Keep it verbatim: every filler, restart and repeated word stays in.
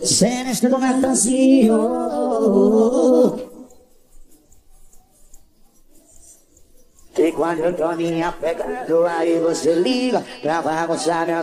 Cenas que eu me fantasio. E quando eu tô me apegando, aí você liga pra bagunçar minha